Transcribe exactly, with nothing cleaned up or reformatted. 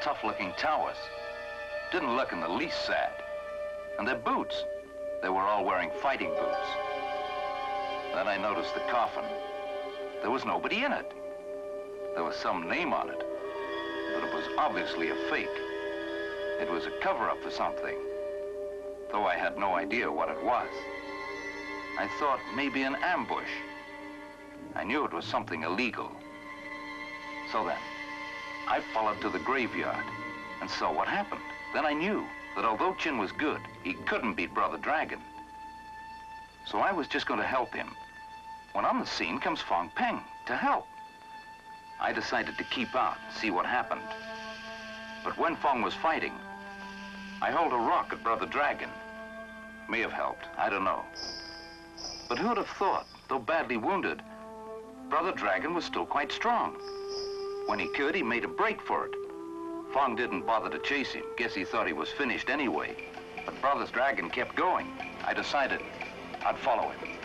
tough-looking towers. Didn't look in the least sad. And their boots, they were all wearing fighting boots. Then I noticed the coffin. There was nobody in it. There was some name on it, but it was obviously a fake. It was a cover-up for something, though I had no idea what it was. I thought maybe an ambush. I knew it was something illegal. So then, I followed to the graveyard and saw what happened. Then I knew that although Chin was good, he couldn't beat Brother Dragon. So I was just going to help him. When on the scene comes Fong Peng to help. I decided to keep out and see what happened. But when Fong was fighting, I hurled a rock at Brother Dragon. May have helped, I don't know. But who'd have thought, though badly wounded, Brother Dragon was still quite strong. When he could, he made a break for it. Fong didn't bother to chase him. Guess he thought he was finished anyway. But Brother Dragon kept going. I decided I'd follow him.